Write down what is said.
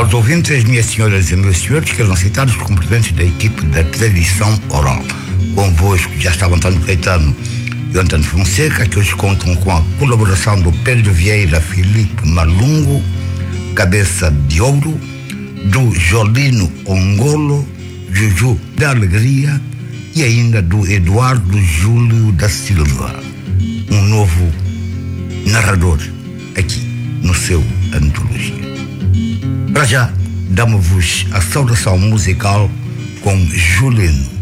Caros ouvintes, minhas senhoras e meus senhores, que eram citados como presentes da equipe da tradição oral. Convosco já estava Antônio Caetano e Antônio Fonseca, que hoje contam com a colaboração do Pedro Vieira, Filipe Malungo, Cabeça de Ouro, do Jolino Ongolo, Juju da Alegria e ainda do Eduardo Júlio da Silva, um novo narrador aqui no seu Antologia. Para já, damos-vos a saudação musical com Julino.